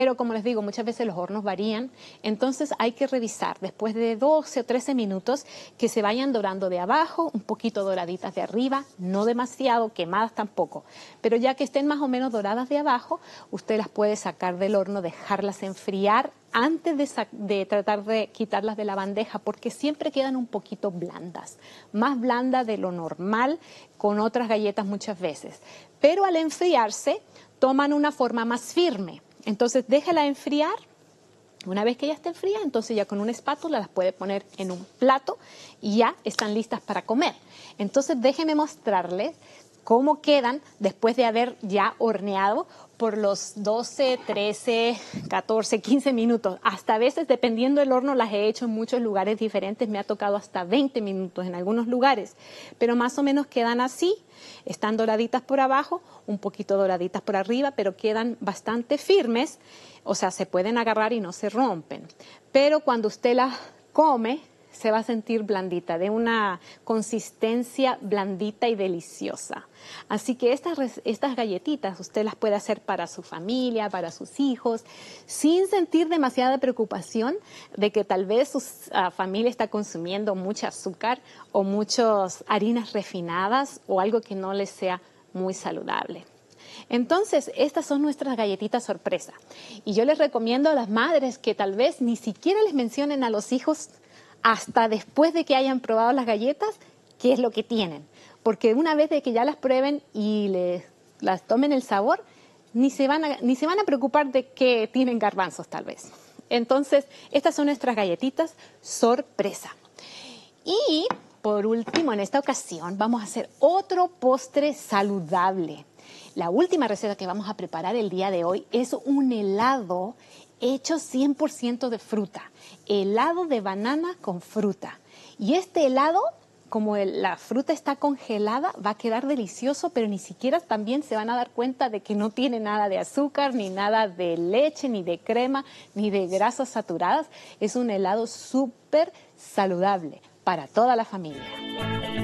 Pero como les digo, muchas veces los hornos varían, entonces hay que revisar después de 12 o 13 minutos que se vayan dorando de abajo, un poquito doraditas de arriba, no demasiado, quemadas tampoco. Pero ya que estén más o menos doradas de abajo, usted las puede sacar del horno, dejarlas enfriar antes de tratar de quitarlas de la bandeja, porque siempre quedan un poquito blandas, más blandas de lo normal con otras galletas muchas veces. Pero al enfriarse, toman una forma más firme. Entonces déjela enfriar. Una vez que ya esté fría, entonces ya con una espátula las puede poner en un plato y ya están listas para comer. Entonces déjenme mostrarles cómo quedan después de haber ya horneado por los 12, 13, 14, 15 minutos. Hasta a veces, dependiendo del horno, las he hecho en muchos lugares diferentes. Me ha tocado hasta 20 minutos en algunos lugares. Pero más o menos quedan así. Están doraditas por abajo, un poquito doraditas por arriba, pero quedan bastante firmes. O sea, se pueden agarrar y no se rompen. Pero cuando usted las come, se va a sentir blandita, de una consistencia blandita y deliciosa. Así que estas galletitas usted las puede hacer para su familia, para sus hijos, sin sentir demasiada preocupación de que tal vez su familia está consumiendo mucho azúcar o muchas harinas refinadas o algo que no les sea muy saludable. Entonces, estas son nuestras galletitas sorpresa. Y yo les recomiendo a las madres que tal vez ni siquiera les mencionen a los hijos hasta después de que hayan probado las galletas, qué es lo que tienen. Porque una vez de que ya las prueben y las tomen el sabor, ni se van a preocupar de que tienen garbanzos tal vez. Entonces, estas son nuestras galletitas sorpresa. Y por último, en esta ocasión, vamos a hacer otro postre saludable. La última receta que vamos a preparar el día de hoy es un helado hecho 100% de fruta. Helado de banana con fruta. Y este helado, como la fruta está congelada, va a quedar delicioso, pero ni siquiera también se van a dar cuenta de que no tiene nada de azúcar, ni nada de leche, ni de crema, ni de grasas saturadas. Es un helado súper saludable para toda la familia.